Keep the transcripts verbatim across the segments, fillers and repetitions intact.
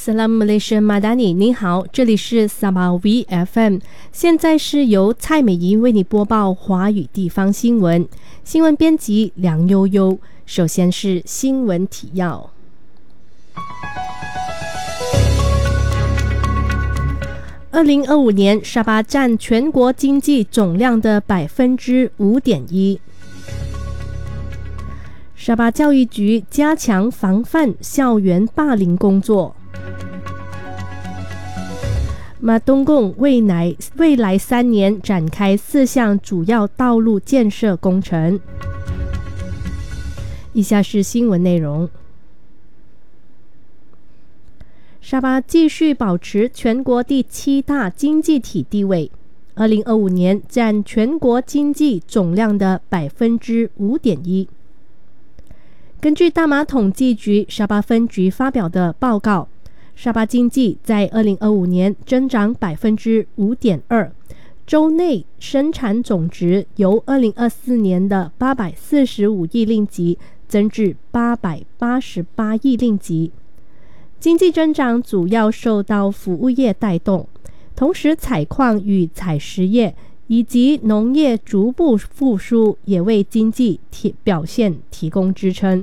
Salam Malaysia Madani， 你好，这里是 Sabah V F M， 现在是由蔡美仪为你播报华语地方新闻。新闻编辑梁悠悠。首先是新闻提要。二零二五年，沙巴占全国经济总量的百分之五点一。沙巴教育局加强防范校园霸凌工作。马东贡未来未来三年展开四项主要道路建设工程。以下是新闻内容。沙巴继续保持全国第七大经济体地位，二零二五年占全国经济总量的百分之五点一。根据大马统计局沙巴分局发表的报告，沙巴经济在二零二五年增长百分之五点二，州内生产总值由二零二四年的八百四十五亿令吉增至八百八十八亿令吉。经济增长主要受到服务业带动，同时采矿与采石业以及农业逐步复苏，也为经济提表现提供支撑。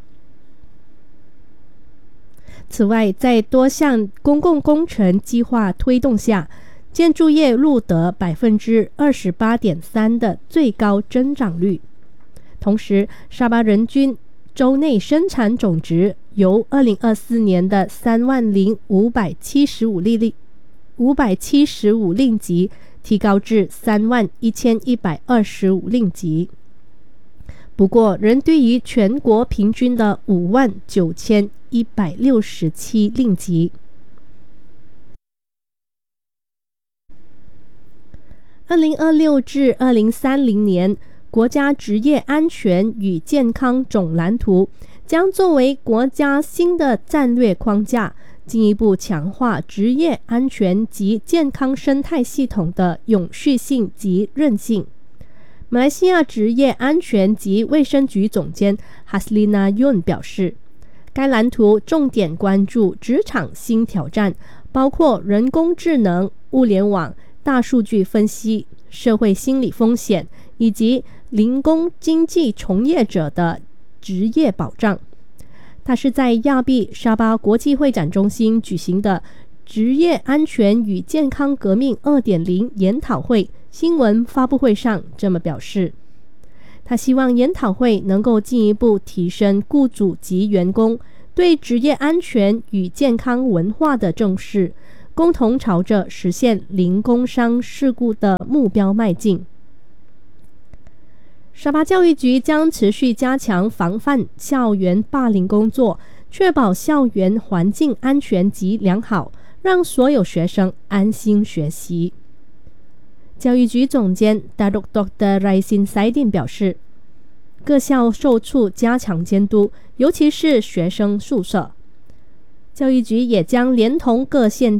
此外，在多项公共工程计划推动下，建筑业录得百分之二十八点三的最高增长率。同时，沙巴人均州内生产总值由二零二四年的三万零五百七十五令五百七十五令吉提高至三万一千一百二十五令吉。不过，仍低于全国平均的五万九千一百六十七令吉。二零二六至二零三零年。国家职业安全与健康总蓝图将作为国家新的战略框架，进一步强化职业安全及健康生态系统的永续性及韧性。马来西亚职业安全及卫生局总监 Haslina Yun 表示，该蓝图重点关注职场新挑战，包括人工智能、物联网、大数据分析、社会心理风险以及零工经济从业者的职业保障。他是在亚庇沙巴国际会展中心举行的职业安全与健康革命 二点零 研讨会新闻发布会上这么表示。他希望研讨会能够进一步提升雇主及员工对职业安全与健康文化的重视，共同朝着实现零工伤事故的目标迈进。沙巴教育局将持续加强防范校园霸凌工作，确保校园环境安全及良好，让所有学生安心学习。教育局总监 Datuk Doktor Raisin Saidin 表示，各校受处加强监督，尤其是学生宿舍。教育局也将连同各县